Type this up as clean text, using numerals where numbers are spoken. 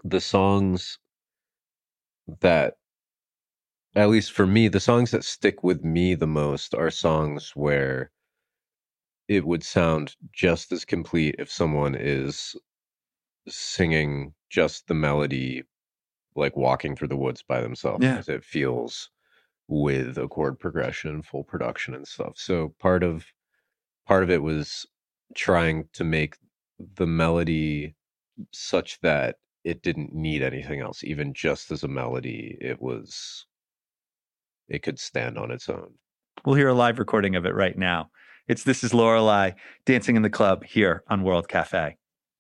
the songs that, at least for me, the songs that stick with me the most are songs where it would sound just as complete if someone is singing just the melody, like walking through the woods by themselves, Yeah. as it feels with a chord progression, full production and stuff. So part of it was trying to make the melody such that it didn't need anything else. Even just as a melody, it could stand on its own. We'll hear a live recording of it right now. This is Lorelei dancing in the club here on World Cafe.